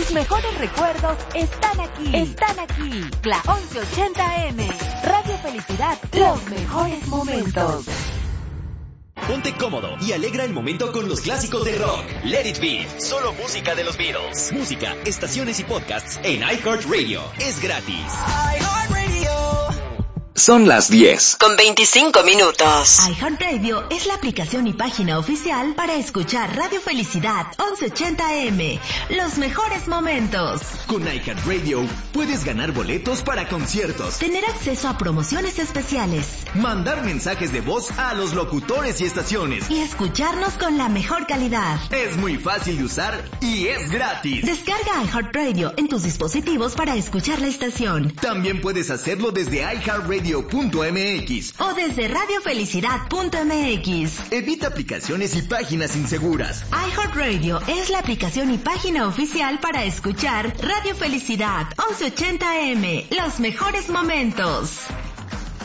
Tus mejores recuerdos están aquí. Están aquí. La 1180M. Radio Felicidad. Los mejores momentos. Ponte cómodo y alegra el momento con los clásicos del rock. Let It Be, solo música de los Beatles. Música, estaciones y podcasts en iHeartRadio. Es gratis. Son las 10. Con 25 minutos. iHeartRadio es la aplicación y página oficial para escuchar Radio Felicidad 1180M. Los mejores momentos. Con iHeartRadio puedes ganar boletos para conciertos, tener acceso a promociones especiales, mandar mensajes de voz a los locutores y estaciones y escucharnos con la mejor calidad. Es muy fácil de usar y es gratis. Descarga iHeartRadio en tus dispositivos para escuchar la estación. También puedes hacerlo desde iHeartRadio.mx o desde radiofelicidad.mx. Evita aplicaciones y páginas inseguras. iHeartRadio es la aplicación y página oficial para escuchar Radio Felicidad 1180M. Los mejores momentos.